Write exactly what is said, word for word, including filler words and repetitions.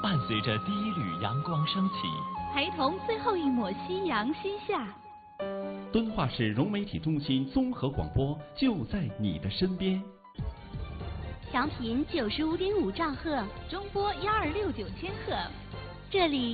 伴随着第一缕阳光升起， 陪同最后一抹夕阳西下。 敦化市融媒体中心综合广播就在你的身边。 调频九十五点五兆赫，中波幺二六九千赫，这里